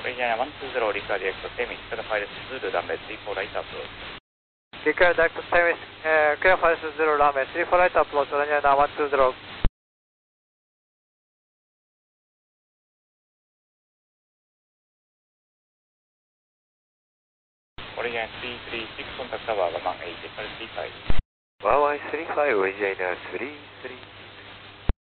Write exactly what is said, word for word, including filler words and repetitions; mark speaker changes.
Speaker 1: Regina one two zero, record direct to Temis, clear file Zulu, runway three four right approach.
Speaker 2: Declare direct to Temis, uh, clear file Zulu, runway three four right approach, Regina one two zero.
Speaker 1: Regina three three six, contact tower one eight, three five.
Speaker 2: one one three five, Regina three three.